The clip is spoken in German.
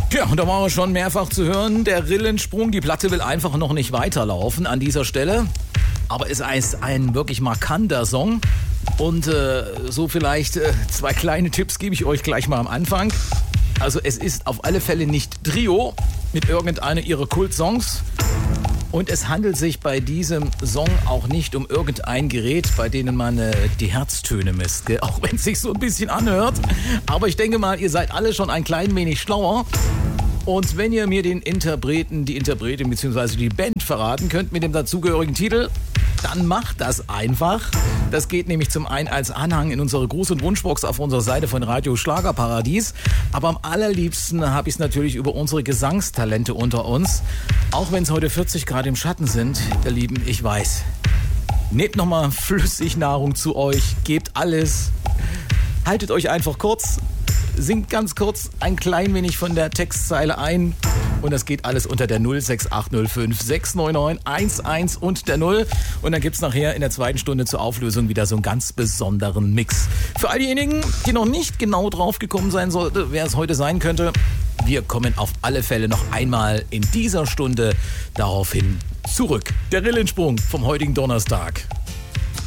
Ja, und da war er schon mehrfach zu hören, der Rillensprung. Die Platte will einfach noch nicht weiterlaufen an dieser Stelle. Aber es ist ein wirklich markanter Song. Und so vielleicht 2 kleine Tipps gebe ich euch gleich mal am Anfang. Also es ist auf alle Fälle nicht Trio mit irgendeiner ihrer Kultsongs. Und es handelt sich bei diesem Song auch nicht um irgendein Gerät, bei denen man die Herztöne misst, gell? Auch wenn es sich so ein bisschen anhört. Aber ich denke mal, ihr seid alle schon ein klein wenig schlauer. Und wenn ihr mir den Interpretin bzw. die Band verraten könnt mit dem dazugehörigen Titel, dann macht das einfach. Das geht nämlich zum einen als Anhang in unsere Gruß- und Wunschbox auf unserer Seite von Radio Schlagerparadies. Aber am allerliebsten habe ich es natürlich über unsere Gesangstalente unter uns. Auch wenn es heute 40 Grad im Schatten sind, ihr Lieben, ich weiß. Nehmt nochmal Flüssignahrung zu euch, gebt alles. Haltet euch einfach kurz. Singt ganz kurz ein klein wenig von der Textzeile ein und das geht alles unter der 06805 699 11 und der 0 und dann gibt's nachher in der zweiten Stunde zur Auflösung wieder so einen ganz besonderen Mix. Für all diejenigen, die noch nicht genau drauf gekommen sein sollte, wer es heute sein könnte, wir kommen auf alle Fälle noch einmal in dieser Stunde daraufhin zurück. Der Rillensprung vom heutigen Donnerstag.